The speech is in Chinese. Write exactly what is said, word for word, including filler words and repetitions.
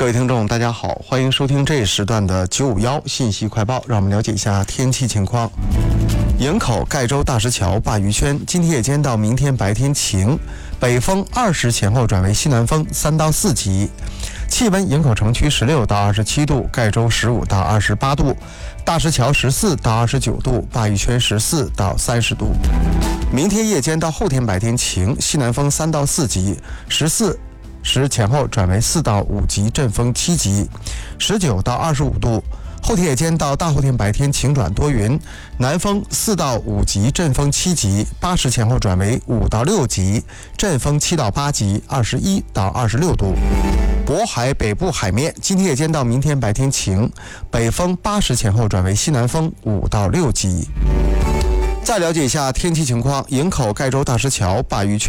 各位听众大家好，欢迎收听这一时段的九五一信息快报。让我们了解一下天气情况。营口盖州大石桥鲅鱼圈今天夜间到明天白天晴，北风二十前后转为西南风三到四级。气温营口城区十六到二十七度，盖州十五到二十八度，大石桥十四到二十九度，鲅鱼圈十四到三十度。明天夜间到后天白天晴，西南风三到四级，十四时前后转为四到五级，阵风七级，十九到二十五度。后天夜间到大后天白天晴转多云，南风四到五级，阵风七级，八时前后转为五到六级，阵风七到八级，二十一到二十六度。渤海北部海面今天夜间到明天白天晴，北风八时前后转为西南风五到六级。再了解一下天气情况，营口盖州大石桥鲅鱼圈